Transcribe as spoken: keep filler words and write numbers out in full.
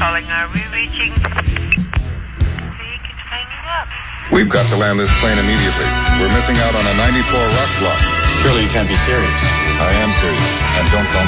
calling. Are we reaching? See, keeps hanging up. We've got to land this plane immediately. We're missing out on a ninety-four rock block. Surely you can't be serious. I am serious. And don't call me